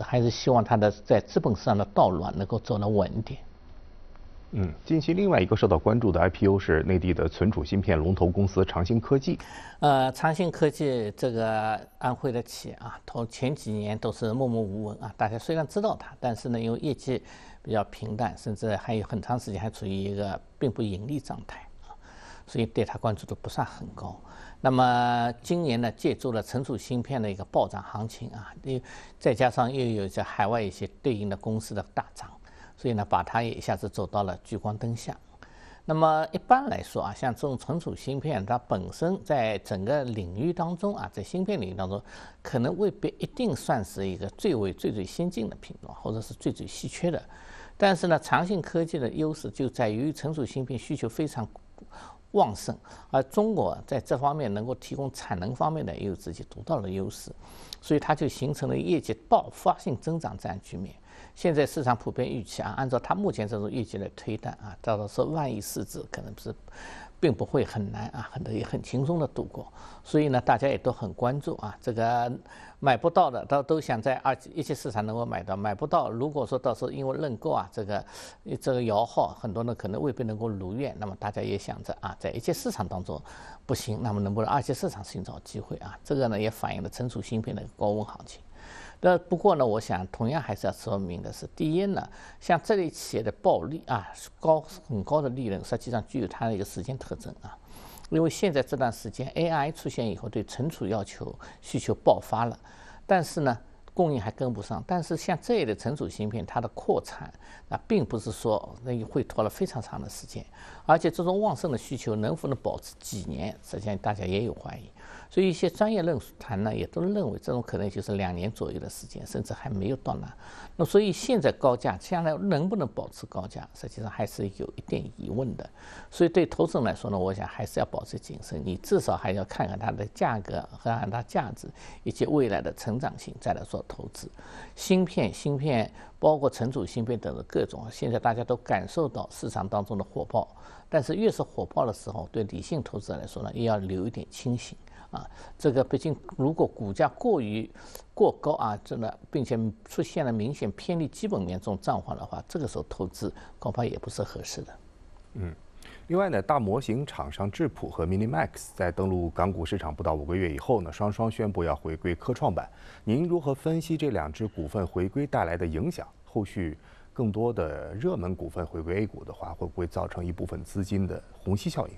子，还是希望它的在资本市场的道路能够走得稳一点。 近期另外一个受到关注的 IPO 是内地的存储芯片龙头公司长兴科技。 长兴科技这个安徽的企业啊，前几年都是默默无闻啊，大家虽然知道它，但是呢，因为业绩比较平淡，甚至还有很长时间还处于一个并不盈利状态啊，所以对它关注度不算很高。那么今年呢，借助了存储芯片的一个暴涨行情啊，再加上又有在海外一些对应的公司的大涨。所以呢，把它也一下子走到了聚光灯下。那么一般来说啊，像这种存储芯片，它本身在整个领域当中啊，在芯片领域当中，可能未必一定算是一个最先进的品种，或者是最稀缺的。但是呢，长兴科技的优势就在于存储芯片需求非常旺盛，而中国在这方面能够提供产能方面的也有自己独到的优势，所以它就形成了业绩爆发性增长这样局面。现在市场普遍预期啊，按照它目前这种业绩来推断啊，到时候说万亿市值可能是并不会很难啊，也很轻松的度过。所以呢，大家也都很关注啊，这个买不到的都想在一级市场能够买到，买不到，如果说到时候因为认购啊，这个摇号，很多人可能未必能够如愿，那么大家也想着啊，在一级市场当中不行，那么能不能二级市场寻找机会啊？这个呢也反映了存储芯片的高温行情。不过呢，我想同样还是要说明的是，第一呢，像这类企业的暴利啊，很高的利润，实际上具有它的一个时间特征啊。因为现在这段时间 AI 出现以后，对存储需求爆发了，但是呢，供应还跟不上。但是像这类的存储芯片，它的扩产并不是说会拖了非常长的时间，而且这种旺盛的需求能否保持几年，实际上大家也有怀疑。所以一些专业论坛呢，也都认为这种可能就是2年左右的时间，甚至还没有到那。那所以现在高价将来能不能保持高价，实际上还是有一点疑问的。所以对投资人来说呢，我想还是要保持谨慎，你至少还要看看它的价格和它价值以及未来的成长性，再来做投资。芯片包括存储芯片等的各种，现在大家都感受到市场当中的火爆，但是越是火爆的时候，对理性投资者来说呢，也要留一点清醒。这个毕竟如果股价过高啊，并且出现了明显偏离基本面这种状况的话，这个时候投资恐怕也不是合适的。 另外呢，大模型厂商智谱和 MiniMax 在登陆港股市场不到5个月以后呢，双双宣布要回归科创板。您如何分析这2只股份回归带来的影响？后续更多的热门股份回归 A 股的话，会不会造成一部分资金的虹吸效应？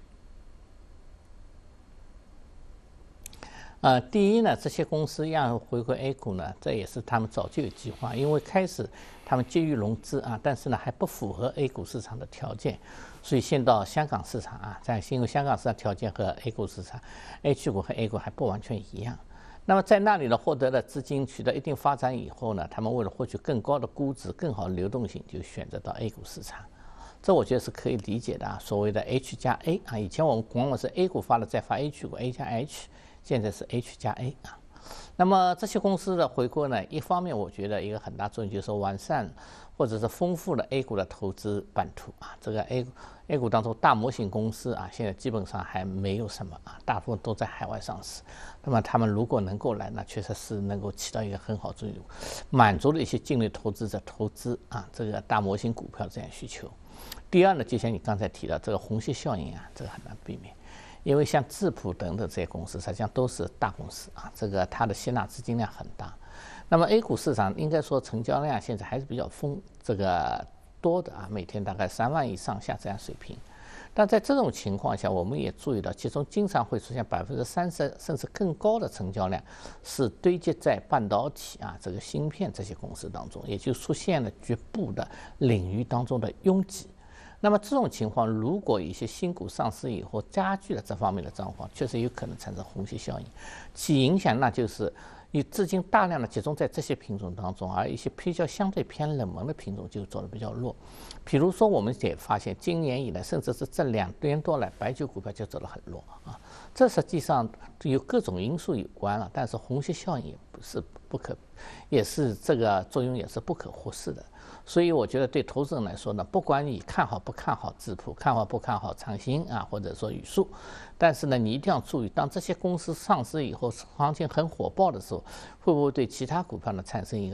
第一呢，这些公司要回归 A 股呢，这也是他们早就有计划，因为开始他们急于融资啊，但是呢还不符合 A 股市场的条件，所以先到香港市场啊，因为香港市场条件和 A 股市场 H 股和 A 股还不完全一样。那么在那里呢，获得了资金，取得一定发展以后呢，他们为了获取更高的估值、更好的流动性，就选择到 A 股市场。这我觉得是可以理解的啊。所谓的 H 加 A 啊，以前我们往往是 A 股发了再发 H 股 ，A 加 H。现在是 H 加 A 啊，那么这些公司的回归呢，一方面我觉得一个很大作用就是完善或者是丰富了 A 股的投资版图啊。这个 A 股当中大模型公司啊，现在基本上还没有什么啊，大部分都在海外上市。那么他们如果能够来，那确实是能够起到一个很好作用，满足了一些境内投资者投资啊这个大模型股票这样需求。第二呢，就像你刚才提到这个虹吸效应啊，这个很难避免。因为像智谱等等这些公司，实际上都是大公司啊，这个它的吸纳资金量很大。那么 A 股市场应该说成交量现在还是比较多的啊，每天大概3万亿上下这样水平。但在这种情况下，我们也注意到，其中经常会出现30%甚至更高的成交量，是堆积在半导体啊这个芯片这些公司当中，也就出现了局部的领域当中的拥挤。那么这种情况，如果一些新股上市以后加剧了这方面的状况，确实有可能产生虹吸效应，其影响那就是你资金大量的集中在这些品种当中，而一些比较相对偏冷门的品种就走得比较弱。比如说，我们也发现今年以来，甚至是这2年多来，白酒股票就走得很弱啊。这实际上有各种因素有关了，但是虹吸效应也是这个作用也是不可忽视的。所以我觉得对投资人来说呢，不管你看好不看好智谱，看好不看好长兴啊，或者说宇树，但是呢，你一定要注意，当这些公司上市以后，行情很火爆的时候，会不会对其他股票呢产生一个